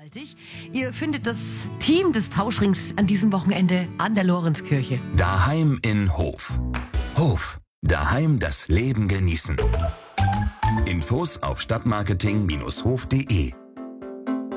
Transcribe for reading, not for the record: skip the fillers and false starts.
Gewaltig. Ihr findet das Team des Tauschrings an diesem Wochenende an der Lorenzkirche. Daheim in Hof. Hof. Daheim das Leben genießen. Infos auf stadtmarketing-hof.de